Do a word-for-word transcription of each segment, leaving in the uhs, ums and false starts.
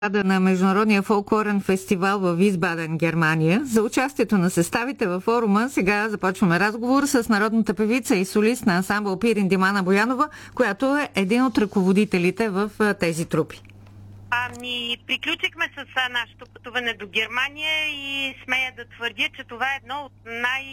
на Международния фолклорен фестивал в Висбаден, Германия. За участието на съставите във форума сега започваме разговор с народната певица и солист на ансамбъл Пирин Димана Боянова, която е един от ръководителите в тези трупи. Ами, приключихме с нашето пътуване до Германия и смея да твърдя, че това е едно от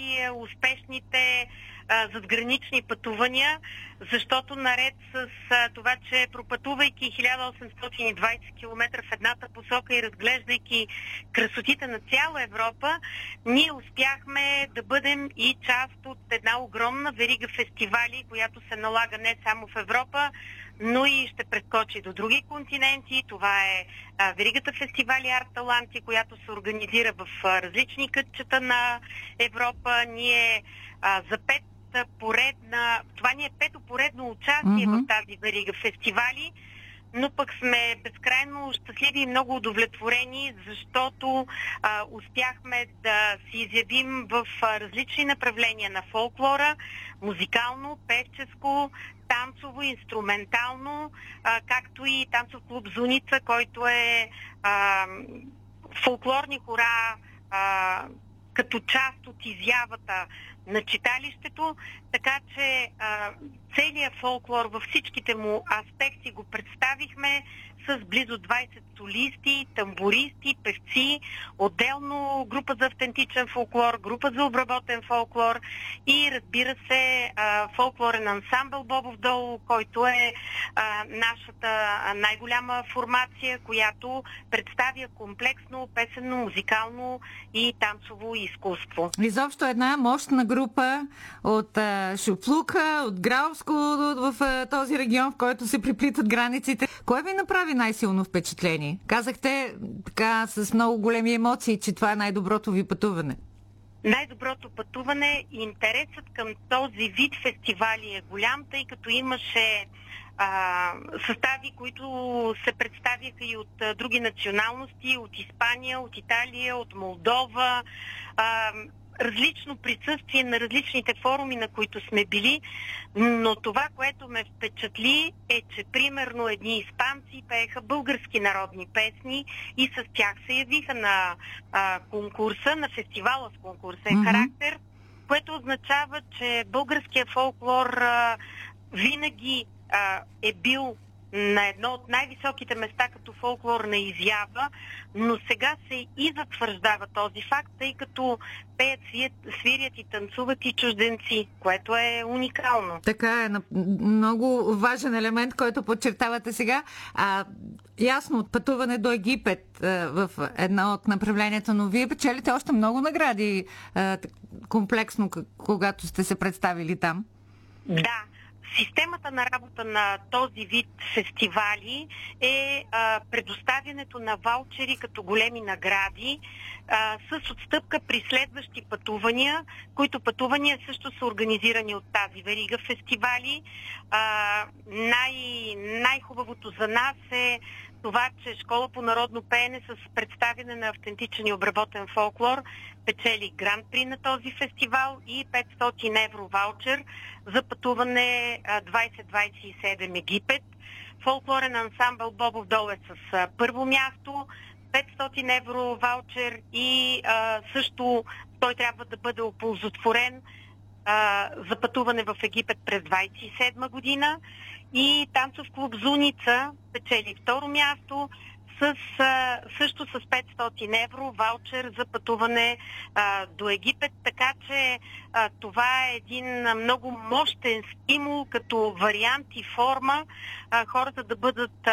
най-успешните а, задгранични пътувания, защото наред с а, това, че пропътувайки хиляда осемстотин и двадесет километра в едната посока и разглеждайки красотите на цяла Европа, ние успяхме да бъдем и част от една огромна верига фестивали, която се налага не само в Европа, но и ще прескочи до други континенти. Това е а, веригата фестивали Арт Таланти, която се организира в а, различни кътчета на Европа. Ние а, за пет поредна... Това ни е пето поредно участие mm-hmm. в тази верига фестивали, но пък сме безкрайно щастливи и много удовлетворени, защото а, успяхме да се изявим в а, различни направления на фолклора, музикално, певческо, танцово, инструментално, а, както и танцов клуб Зуница, който е а, фолклорни хора а, като част от изявата на читалището, така че а, целият фолклор във всичките му аспекти го представихме с близо двадесет солисти, тамбуристи, певци, отделно група за автентичен фолклор, група за обработен фолклор и разбира се а, фолклорен ансамбъл Бобов дол, който е а, нашата най-голяма формация, която представя комплексно песенно, музикално и танцово изкуство. Изобщо една мощна група от а, Шуплука, от Грауско в а, този регион, в който се приплитат границите. Кое ви направи най-силно впечатление? Казахте така с много големи емоции, че това е най-доброто ви пътуване. Най-доброто пътуване и интересът към този вид фестивали е голям, тъй като имаше а, състави, които се представиха и от а, други националности, от Испания, от Италия, от Молдова, а, различно присъствие на различните форуми, на които сме били, но това, което ме впечатли е, че примерно едни испанци пееха български народни песни и с тях се явиха на а, конкурса, на фестивала с конкурсен mm-hmm. характер, което означава, че българският фолклор а, винаги а, е бил на едно от най-високите места като фолклорна изява, но сега се и затвърждава този факт, тъй като пеят, свирят и танцуват и чужденци, което е уникално. Така е, много важен елемент, който подчертавате сега. А, ясно, от пътуване до Египет а, в едно от направленията, но вие печелите още много награди а, комплексно, когато сте се представили там. Да. Системата на работа на този вид фестивали е а, предоставянето на ваучери като големи награди а, с отстъпка при следващи пътувания, които пътувания също са организирани от тази верига фестивали. А, най- най-хубавото за нас е това, че Школа по народно пеене с представяне на автентичен и обработен фолклор печели гран-при на този фестивал и петстотин евро ваучер за пътуване двадесет двадесет и седем Египет. Фолклорен ансамбъл Бобов дол е с първо място, петстотин евро ваучер и а, също той трябва да бъде оползотворен а, за пътуване в Египет през двадесет и седма година. И танцов клуб Зуница печели второ място с, а, също с петстотин евро ваучер за пътуване а, до Египет, така че а, това е един много мощен стимул като вариант и форма а, хората да бъдат